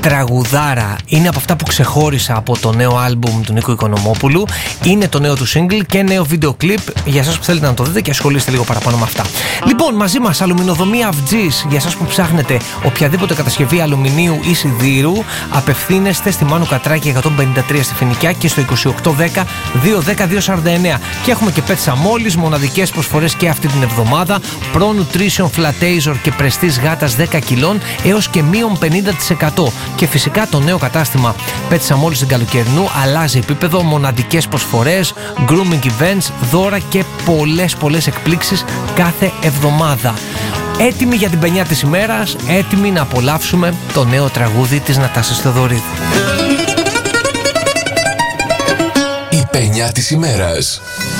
τραγουδάρα. Είναι από αυτά που ξεχώρισα από το νέο άλμπουμ του Νίκου Οικονομόπουλου. Είναι το νέο του single και νέο βίντεο κλιπ για εσάς που θέλετε να το δείτε και ασχολείστε λίγο παραπάνω με αυτά. Λοιπόν, μαζί μας αλουμινοδομία Αυτζής. Για εσάς που ψάχνετε οποιαδήποτε κατασκευή αλουμινίου ή σιδήρου, απευθύνεστε στη Μάνου Κατράκη 153 στη Φοινικιά και στο 2810 210 249. Και έχουμε και Pet Samolis, μοναδικές προσφορές και αυτή την εβδομάδα. Pro Nutrition Flatazor και Prestige γάτας 10 κιλών έως και μείον 50%. Και φυσικά το νέο κατάστημα Pet Samolis στην Καλοκαιρινού αλλάζει επίπεδο, μοναδικές προσφορές, grooming events, δώρα και πολλές εκπλήξεις κάθε εβδομάδα. Έτοιμοι για την πενιά της ημέρας, έτοιμοι να απολαύσουμε το νέο τραγούδι της Νατάσας Θεοδωρίδου. Η πενιά της ημέρας.